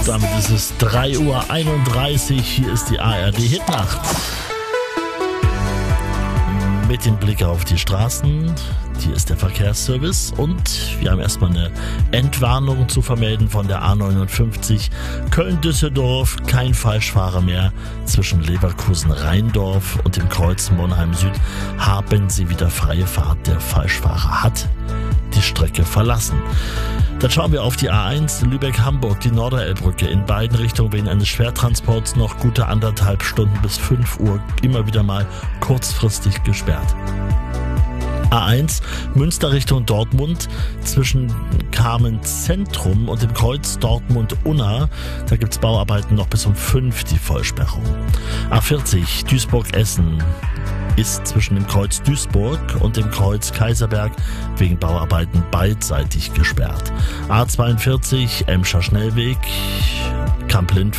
Damit ist es 3:31 Uhr. Hier ist die ARD Hitnacht. Mit dem Blick auf die Straßen. Hier ist der Verkehrsservice und wir haben erstmal eine Entwarnung zu vermelden von der A59 Köln-Düsseldorf. Kein Falschfahrer mehr zwischen Leverkusen-Rheindorf und dem Kreuz Monheim Süd. Haben Sie wieder freie Fahrt. Der Falschfahrer hat die Strecke verlassen. Dann schauen wir auf die A1 Lübeck-Hamburg, die Norderelbbrücke. In beiden Richtungen wegen eines Schwertransports noch gute 1,5 Stunden bis 5 Uhr immer wieder mal kurzfristig gesperrt. A1 Münster Richtung Dortmund zwischen Kamen Zentrum und dem Kreuz Dortmund-Unna. Da gibt's Bauarbeiten noch bis um 5 die Vollsperrung. A40 Duisburg-Essen ist zwischen dem Kreuz Duisburg und dem Kreuz Kaiserberg wegen Bauarbeiten beidseitig gesperrt. A42 Emscher Schnellweg Kamp-Lindfort